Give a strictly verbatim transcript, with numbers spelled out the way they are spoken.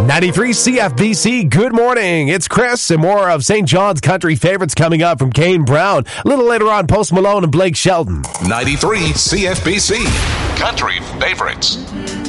ninety-three C F B C, good morning. It's Chris and more of Saint John's country favorites coming up from Kane Brown. A little later on, Post Malone and Blake Shelton. ninety-three C F B C, country favorites.